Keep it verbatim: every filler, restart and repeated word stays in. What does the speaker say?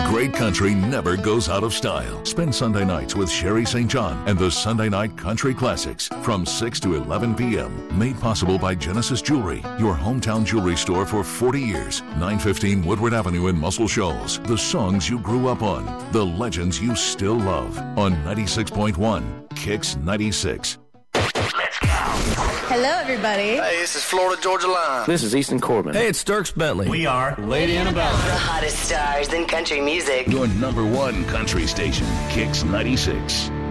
Great country never goes out of style. Spend Sunday nights with Sherry Saint John and the Sunday Night Country Classics from six to eleven p.m. Made possible by Genesis Jewelry, your hometown jewelry store for forty years. nine fifteen Woodward Avenue in Muscle Shoals. The songs you grew up on. The legends you still love. On ninety-six point one, Kicks ninety-six. Hello, everybody. Hey, this is Florida Georgia Line. This is Easton Corbin. Hey, it's Dierks Bentley. We are Lady Annabelle. The hottest stars in country music. Your number one country station, Kicks ninety-six.